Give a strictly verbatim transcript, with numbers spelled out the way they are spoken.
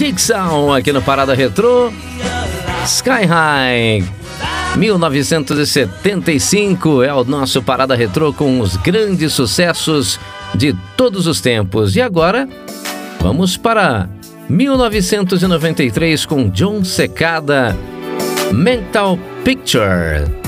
Big Sound aqui no Parada Retrô. Sky High, mil novecentos e setenta e cinco é o nosso Parada Retrô com os grandes sucessos de todos os tempos. E agora, vamos para mil novecentos e noventa e três com Jon Secada, Mental Picture.